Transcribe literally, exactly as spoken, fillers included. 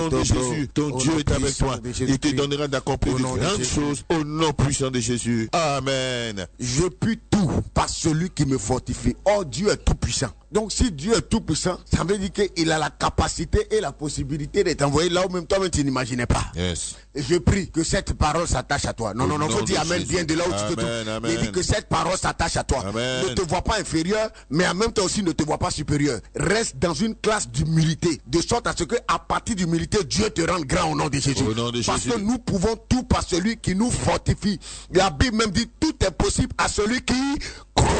de Jésus, ton Dieu est avec toi. Il te donnera d'accomplir de grandes choses au nom puissant de Jésus. Amen. Je puis tout par celui qui me fortifie. Oh, Dieu est tout puissant. Donc si Dieu est tout puissant, ça veut dire qu'il a la capacité et la possibilité de t'envoyer là où même toi-même tu n'imaginais pas. Yes. Et je prie que cette parole s'attache à toi. Non, non, non, faut dire amen bien de là où amen, tu te trouves. Amen. Il dit que cette parole s'attache à toi. Amen. Ne te vois pas inférieur, mais en même temps aussi ne te vois pas supérieur. Reste dans une classe d'humilité, de sorte à ce que à partir d'humilité, Dieu te rende grand au nom de Jésus. Au nom de Parce Jésus. que nous pouvons tout par celui qui nous fortifie. La Bible même dit tout est possible à celui qui croit.